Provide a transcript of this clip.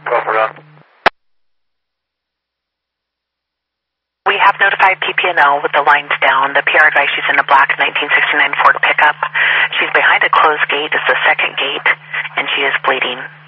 We have notified PP&L with the lines down. The PR advice she's in a black 1969 Ford pickup. She's behind a closed gate. It's the second gate, and she is bleeding.